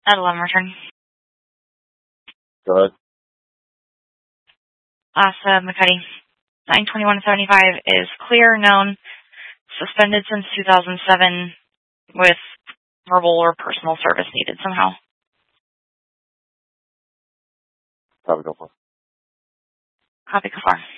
At 11 return. Go ahead. Asa McCuddy. 92175 is clear, known, suspended since 2007 with verbal or personal service needed somehow. Copy, go for it. Copy, Kafar.